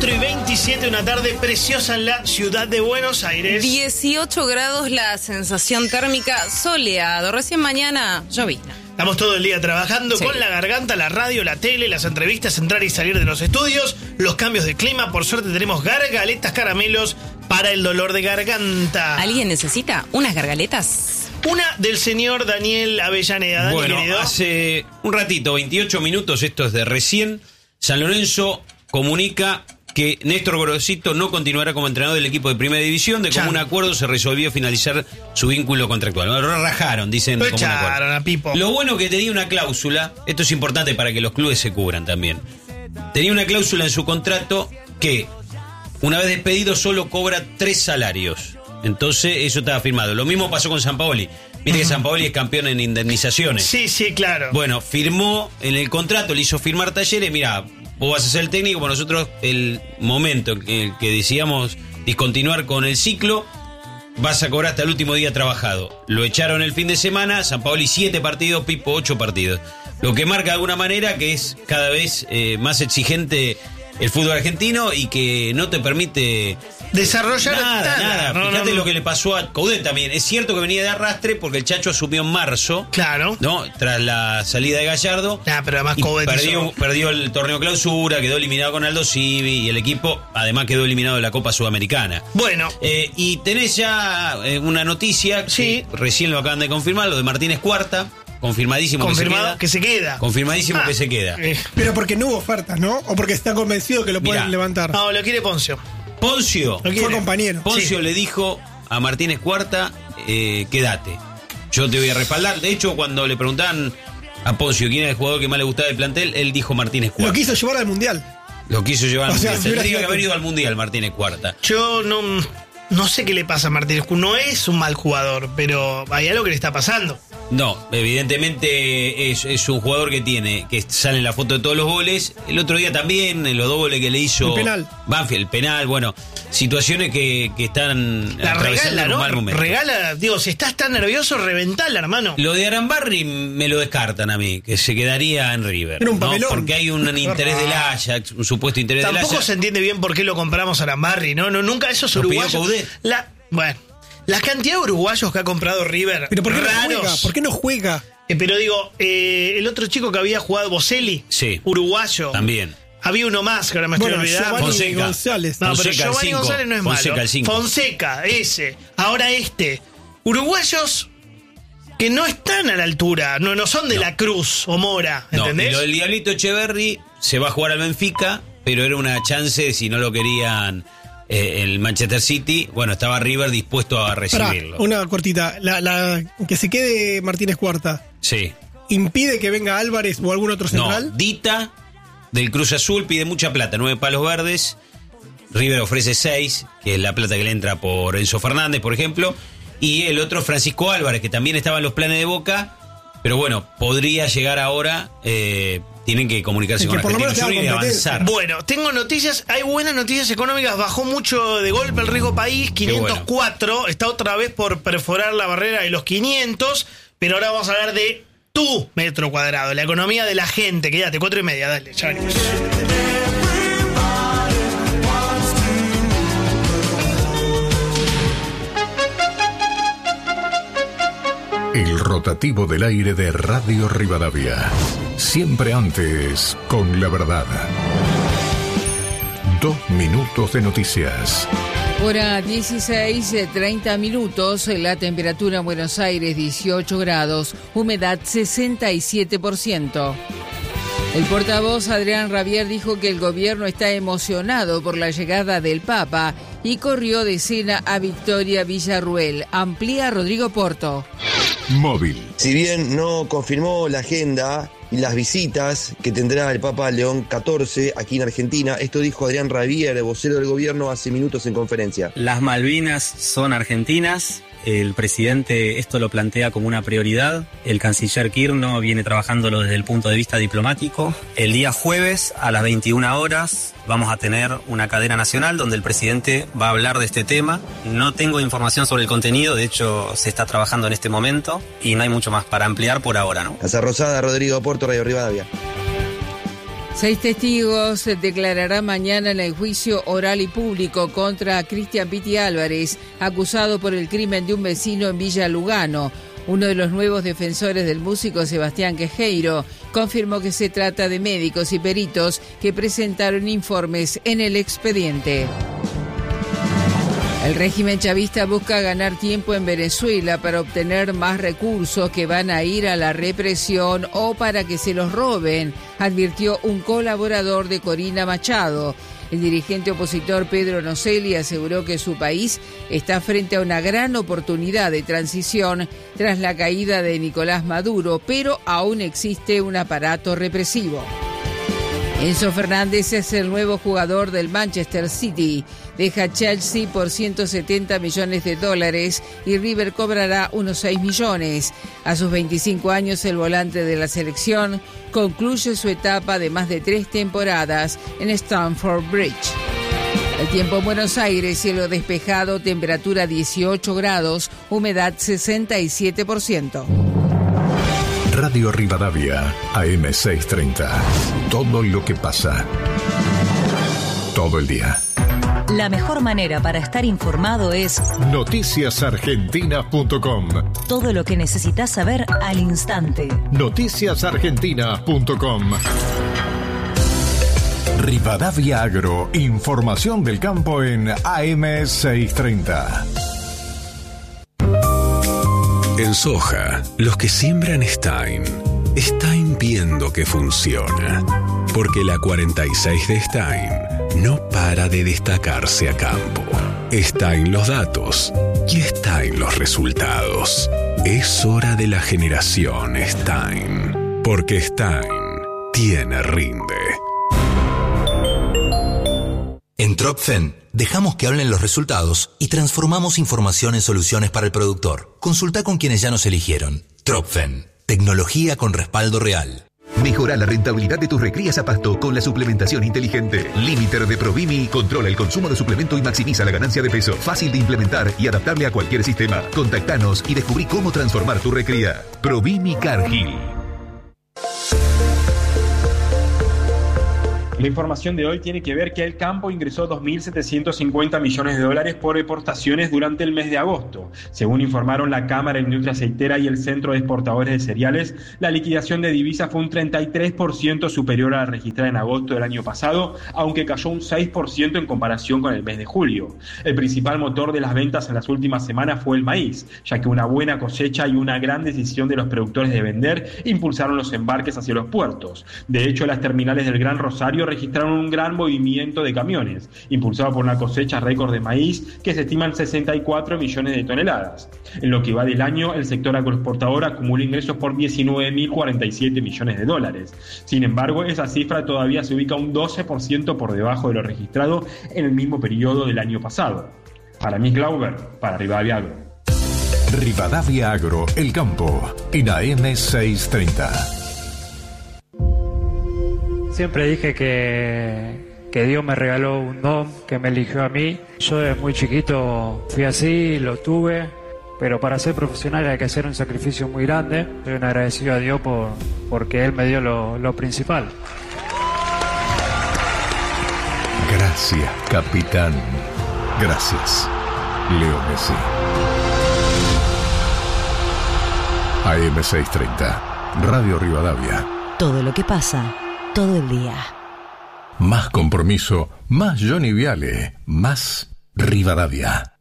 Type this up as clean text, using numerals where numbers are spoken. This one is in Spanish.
4:27, una tarde preciosa en la ciudad de Buenos Aires. 18 grados la sensación térmica, soleado. Recién mañana llovizna. Estamos todo el día trabajando con la garganta, la radio, la tele, las entrevistas, entrar y salir de los estudios, los cambios de clima. Por suerte tenemos gargaletas, caramelos para el dolor de garganta. ¿Alguien necesita unas gargaletas? Una del señor Daniel Avellaneda. Dani, bueno, querido. hace un ratito, 28 minutos, esto es de recién, San Lorenzo comunica que Néstor Gorosito no continuará como entrenador del equipo de Primera División. De común acuerdo se resolvió finalizar su vínculo contractual. Lo rajaron, dicen. Lo echaron a Pipo. Lo bueno que tenía una cláusula, esto es importante para que los clubes se cubran también. Tenía una cláusula en su contrato que, una vez despedido, solo cobra 3 salarios. Entonces, eso estaba firmado. Lo mismo pasó con Sampaoli. Mire que Sampaoli es campeón en indemnizaciones. Sí, claro. Bueno, firmó en el contrato, le hizo firmar Talleres. Mira, vos vas a ser el técnico, por nosotros el momento en que decidamos discontinuar con el ciclo, vas a cobrar hasta el último día trabajado. Lo echaron el fin de semana, Sampaoli 7 partidos, Pipo 8 partidos. Lo que marca de alguna manera que es cada vez más exigente el fútbol argentino y que no te permite desarrollar nada. Fíjate lo que le pasó a Coudet también. Es cierto que venía de arrastre porque el Chacho asumió en marzo. Claro. ¿No? Tras la salida de Gallardo. Pero además Coudet perdió el torneo clausura, quedó eliminado con Aldo Civi y el equipo además quedó eliminado de la Copa Sudamericana. Bueno. Y tenés ya una noticia que recién lo acaban de confirmar, lo de Martínez Cuarta. Confirmadísimo que se queda. Confirmadísimo que se queda. Pero porque no hubo ofertas, ¿no? O porque está convencido que lo pueden levantar. No, lo quiere Poncio. Fue compañero. Poncio le dijo a Martínez Cuarta, quédate. Yo te voy a respaldar. De hecho, cuando le preguntaban a Poncio quién era el jugador que más le gustaba del plantel, él dijo Martínez Cuarta. Lo quiso llevar al Mundial. Lo quiso llevar al Mundial. Tendría que haber ido al al Mundial Martínez Cuarta. Yo no sé qué le pasa a Martínez. No es un mal jugador, pero hay algo que le está pasando. No, evidentemente es un jugador que sale en la foto de todos los goles. El otro día también, en los 2 goles que le hizo el penal. Banfield, el penal, bueno, situaciones que están la atravesando regala, un mal momento. Regala, digo, si estás tan nervioso, reventala, hermano. Lo de Arambarri me lo descartan a mí, que se quedaría en River. Era un ¿no? papelón. Porque hay un interés del Ajax, un supuesto interés del Ajax. Tampoco se entiende bien por qué lo compramos a Arambarri, ¿no? Nunca esos uruguayos. Bueno, la cantidad de uruguayos que ha comprado River. ¿Pero por qué raros. no juega? ¿Por qué no juega? Pero digo, el otro chico que había jugado, Boselli, uruguayo. También. Había uno más que ahora me estoy olvidando. Fonseca González. No, Fonseca, pero Giovanni González no es Fonseca, malo. Fonseca, ese. Ahora uruguayos que no están a la altura, no son de la Cruz o Mora, ¿entendés? Y lo del Diablito Echeverri se va a jugar al Benfica, pero era una chance si no lo querían el Manchester City. Bueno, estaba River dispuesto a recibirlo. Una cortita. La que se quede Martínez Cuarta. Sí. ¿Impide que venga Álvarez o algún otro central? No, Dita del Cruz Azul pide mucha plata, 9 palos verdes. River ofrece 6, que es la plata que le entra por Enzo Fernández, por ejemplo. Y el otro, Francisco Álvarez, que también estaba en los planes de Boca. Pero bueno, podría llegar ahora. Tienen que comunicarse con Argentinos Juniors y avanzar. Bueno, tengo noticias, hay buenas noticias económicas. Bajó mucho de golpe el riesgo país, 504. Bueno. Está otra vez por perforar la barrera de los 500. Pero ahora vamos a hablar de tu metro cuadrado, la economía de la gente. Quédate, 4:30, dale, ya venimos. El rotativo del aire de Radio Rivadavia. Siempre antes con la verdad. 2 minutos de noticias. Hora 16:30 minutos, la temperatura en Buenos Aires 18 grados, humedad 67%. El portavoz Adrián Rabier dijo que el gobierno está emocionado por la llegada del Papa y corrió de escena a Victoria Villarruel. Amplía Rodrigo Porto. Móvil. Si bien no confirmó la agenda y las visitas que tendrá el Papa León XIV aquí en Argentina, esto dijo Adrián Rabier, vocero del gobierno, hace minutos en conferencia. Las Malvinas son argentinas. El presidente esto lo plantea como una prioridad. El canciller Kirchner viene trabajándolo desde el punto de vista diplomático. El día jueves a las 21 horas vamos a tener una cadena nacional donde el presidente va a hablar de este tema. No tengo información sobre el contenido, de hecho se está trabajando en este momento y no hay mucho más para ampliar por ahora, ¿no? Casa Rosada, Rodrigo Porto, Radio Rivadavia. 6 testigos declararán mañana en el juicio oral y público contra Cristian Piti Álvarez, acusado por el crimen de un vecino en Villa Lugano. Uno de los nuevos defensores del músico, Sebastián Quejeiro, confirmó que se trata de médicos y peritos que presentaron informes en el expediente. El régimen chavista busca ganar tiempo en Venezuela para obtener más recursos que van a ir a la represión o para que se los roben, advirtió un colaborador de Corina Machado. El dirigente opositor Pedro Nocelli aseguró que su país está frente a una gran oportunidad de transición tras la caída de Nicolás Maduro, pero aún existe un aparato represivo. Enzo Fernández es el nuevo jugador del Manchester City. Deja Chelsea por $170 millones y River cobrará unos 6 millones. A sus 25 años, el volante de la selección concluye su etapa de más de 3 temporadas en Stamford Bridge. El tiempo en Buenos Aires, cielo despejado, temperatura 18 grados, humedad 67%. Radio Rivadavia, AM630. Todo lo que pasa. Todo el día. La mejor manera para estar informado es noticiasargentina.com. Todo lo que necesitas saber al instante. Noticiasargentina.com. Rivadavia Agro, información del campo en AM630. En soja, los que siembran Stein viendo que funciona. Porque la 46 de Stein no para de destacarse a campo. Stein los datos y Stein los resultados. Es hora de la generación Stein. Porque Stein tiene rinde. En Tropfen, dejamos que hablen los resultados y transformamos información en soluciones para el productor. Consulta con quienes ya nos eligieron. Tropfen, tecnología con respaldo real. Mejora la rentabilidad de tus recrías a pasto con la suplementación inteligente. Limiter de Provimi controla el consumo de suplemento y maximiza la ganancia de peso. Fácil de implementar y adaptable a cualquier sistema. Contactanos y descubrí cómo transformar tu recría. Provimi Cargill. La información de hoy tiene que ver que el campo ingresó $2.750 millones por exportaciones durante el mes de agosto. Según informaron la Cámara de Industria Aceitera y el Centro de Exportadores de Cereales, la liquidación de divisas fue un 33% superior a la registrada en agosto del año pasado, aunque cayó un 6% en comparación con el mes de julio. El principal motor de las ventas en las últimas semanas fue el maíz, ya que una buena cosecha y una gran decisión de los productores de vender impulsaron los embarques hacia los puertos. De hecho, las terminales del Gran Rosario registraron un gran movimiento de camiones, impulsado por una cosecha récord de maíz que se estiman 64 millones de toneladas. En lo que va del año, el sector agroexportador acumula ingresos por $19.047 millones. Sin embargo, esa cifra todavía se ubica un 12% por debajo de lo registrado en el mismo periodo del año pasado. Para mí, Glauber, para Rivadavia Agro. Rivadavia Agro, el campo, en AM630. Siempre dije que Dios me regaló un don, que me eligió a mí. Yo desde muy chiquito fui así, lo tuve, pero para ser profesional hay que hacer un sacrificio muy grande. Soy un agradecido a Dios porque Él me dio lo principal. Gracias, capitán. Gracias, Leo Messi. AM630, Radio Rivadavia. Todo lo que pasa, todo el día. Más compromiso, más Johnny Viale, más Rivadavia.